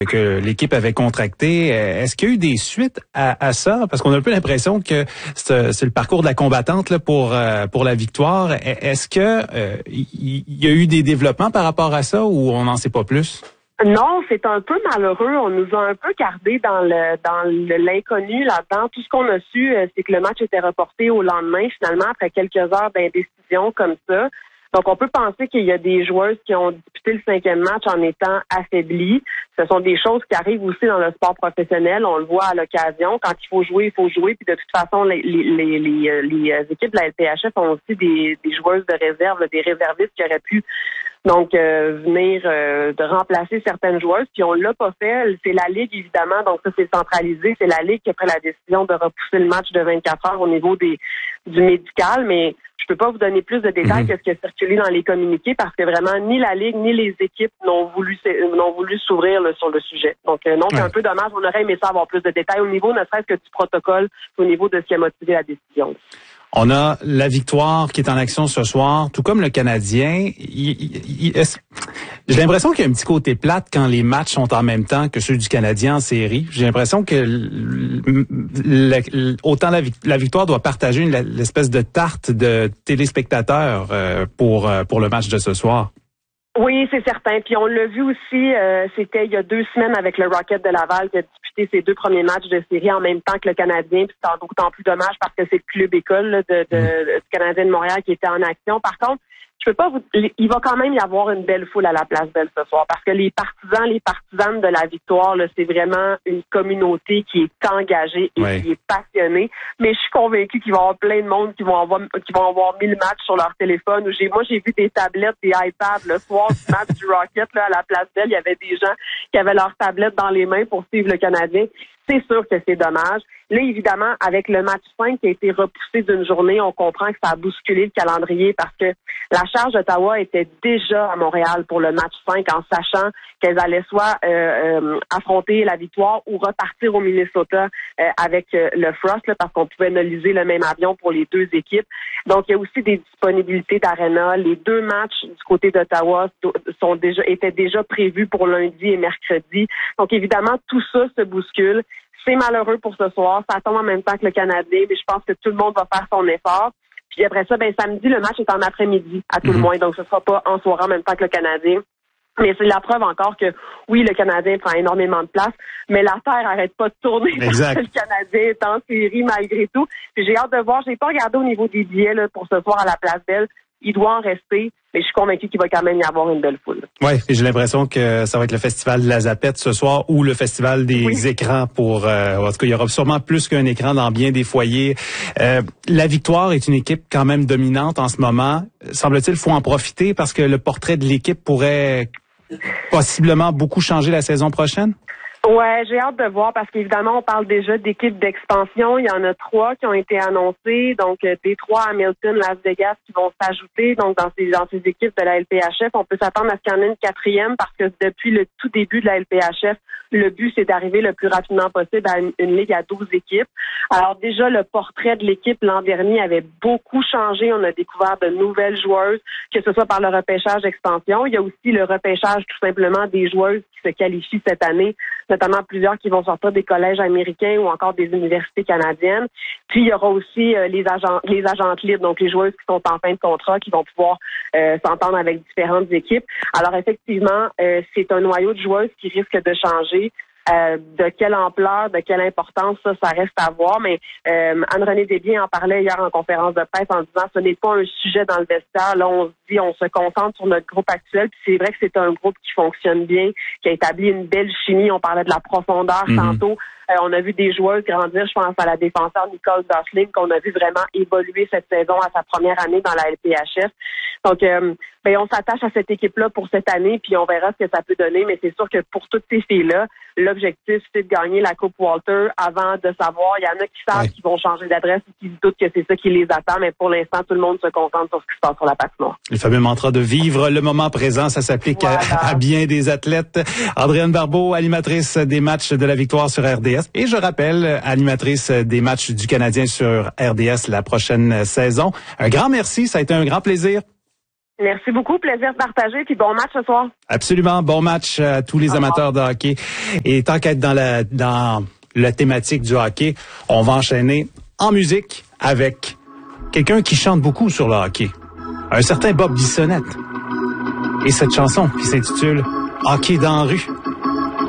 que l'équipe avait contracté. Est-ce qu'il y a eu des suites à ça? Parce qu'on a un peu l'impression que c'est le parcours de la combattante là, pour la victoire. Est-ce que il y a eu des développements par rapport à ça ou on n'en sait pas plus? Non, c'est un peu malheureux. On nous a un peu gardé dans l'inconnu là-dedans. Tout ce qu'on a su, c'est que le match était reporté au lendemain, finalement, après quelques heures d'indécision comme ça. Donc, on peut penser qu'il y a des joueuses qui ont disputé le 5e match en étant affaiblies. Ce sont des choses qui arrivent aussi dans le sport professionnel. On le voit à l'occasion. Quand il faut jouer, il faut jouer. Puis de toute façon, les équipes de la LPHF ont aussi des joueuses de réserve, des réservistes qui auraient pu venir de remplacer certaines joueuses. Puis on l'a pas fait. C'est la Ligue, évidemment. Donc ça, c'est centralisé. C'est la Ligue qui a pris la décision de repousser le match de 24 heures au niveau du médical. Mais je peux pas vous donner plus de détails que ce qui a circulé dans les communiqués parce que vraiment, ni la Ligue, ni les équipes n'ont voulu s'ouvrir là, sur le sujet. Donc non, c'est un peu dommage. On aurait aimé ça avoir plus de détails au niveau, ne serait-ce que du protocole, au niveau de ce qui a motivé la décision. On a la Victoire qui est en action ce soir, tout comme le Canadien. J'ai l'impression qu'il y a un petit côté plate quand les matchs sont en même temps que ceux du Canadien en série. J'ai l'impression que autant la Victoire doit partager l'espèce de tarte de téléspectateurs pour le match de ce soir. Oui, c'est certain. Puis on l'a vu aussi, c'était il y a 2 semaines avec le Rocket de Laval qui a disputé ses 2 premiers matchs de série en même temps que le Canadien. Puis c'est d'autant plus dommage parce que c'est le club école là, du Canadien de Montréal qui était en action. Par contre, je peux pas il va quand même y avoir une belle foule à la Place Belle ce soir parce que les partisanes de la Victoire, là, c'est vraiment une communauté qui est engagée et qui est passionnée. Mais je suis convaincue qu'il va y avoir plein de monde qui vont avoir 1000 matchs sur leur téléphone. Moi, j'ai vu des tablettes, des iPads le soir du match du Rocket là, à la Place Belle. Il y avait des gens qui avaient leurs tablettes dans les mains pour suivre le Canadien. C'est sûr que c'est dommage. Là, évidemment, avec le match 5 qui a été repoussé d'une journée, on comprend que ça a bousculé le calendrier parce que la charge d'Ottawa était déjà à Montréal pour le match 5 en sachant qu'elles allaient soit affronter la Victoire ou repartir au Minnesota avec le Frost là, parce qu'on pouvait analyser le même avion pour les 2 équipes. Donc, il y a aussi des disponibilités d'aréna. Les 2 matchs du côté d'Ottawa étaient déjà prévus pour lundi et mercredi. Donc, évidemment, tout ça se bouscule. C'est malheureux pour ce soir. Ça tombe en même temps que le Canadien, mais je pense que tout le monde va faire son effort. Puis après ça, samedi, le match est en après-midi, à tout le moins. Donc, ce sera pas en soirée en même temps que le Canadien. Mais c'est la preuve encore que, oui, le Canadien prend énormément de place, mais la Terre arrête pas de tourner parce que le Canadien est en série malgré tout. Puis j'ai hâte de voir. J'ai pas regardé au niveau des billets là, pour ce soir à la Place Belle. Il doit en rester, mais je suis convaincue qu'il va quand même y avoir une belle foule. Oui, et j'ai l'impression que ça va être le festival de la Zapette ce soir ou le festival des écrans pour... en tout cas, il y aura sûrement plus qu'un écran dans bien des foyers. La Victoire est une équipe quand même dominante en ce moment. Semble-t-il, faut en profiter parce que le portrait de l'équipe pourrait possiblement beaucoup changer la saison prochaine? Ouais, j'ai hâte de voir parce qu'évidemment, on parle déjà d'équipes d'expansion. Il y en a 3 qui ont été annoncées. Donc, Détroit, Hamilton, Las Vegas qui vont s'ajouter. Donc, dans ces équipes de la LPHF, on peut s'attendre à ce qu'il y en ait une 4e parce que depuis le tout début de la LPHF, le but, c'est d'arriver le plus rapidement possible à une ligue à 12 équipes. Alors, déjà, le portrait de l'équipe l'an dernier avait beaucoup changé. On a découvert de nouvelles joueuses, que ce soit par le repêchage d'expansion. Il y a aussi le repêchage, tout simplement, des joueuses qui se qualifient cette année, notamment plusieurs qui vont sortir des collèges américains ou encore des universités canadiennes. Puis, il y aura aussi les agentes libres, donc les joueuses qui sont en fin de contrat, qui vont pouvoir s'entendre avec différentes équipes. Alors, effectivement, c'est un noyau de joueuses qui risque de changer. De quelle ampleur, de quelle importance, ça reste à voir. Mais Anne-Renée Desbiens en parlait hier en conférence de presse en disant ce n'est pas un sujet dans le vestiaire. Là, on se dit, on se concentre sur notre groupe actuel. Puis c'est vrai que c'est un groupe qui fonctionne bien, qui a établi une belle chimie. On parlait de la profondeur tantôt. On a vu des joueuses grandir. Je pense à la défenseur Nicole Gosling qu'on a vu vraiment évoluer cette saison à sa première année dans la LPHF. Donc, on s'attache à cette équipe-là pour cette année, puis on verra ce que ça peut donner. Mais c'est sûr que pour toutes ces filles-là, l'objectif, c'est de gagner la Coupe Walter avant de savoir. Il y en a qui savent qu'ils vont changer d'adresse et qui se doutent que c'est ça qui les attend. Mais pour l'instant, tout le monde se concentre sur ce qui se passe sur la patinoire. Le fameux mantra de vivre le moment présent, ça s'applique à bien des athlètes. Andréane Barbeau, animatrice des matchs de la Victoire sur RDS. Et je rappelle, animatrice des matchs du Canadien sur RDS la prochaine saison. Un grand merci, ça a été un grand plaisir. Merci beaucoup, plaisir de partager, puis bon match ce soir. Absolument, bon match à tous les amateurs de hockey. Et tant qu'être dans la thématique du hockey, on va enchaîner en musique avec quelqu'un qui chante beaucoup sur le hockey, un certain Bob Bissonnette. Et cette chanson qui s'intitule « Hockey dans la rue ».